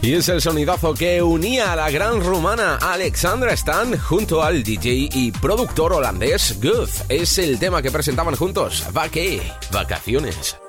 Y es el sonidazo que unía a la gran rumana Alexandra Stan junto al DJ y productor holandés Guth. Es el tema que presentaban juntos. ¿Va qué? Vacaciones.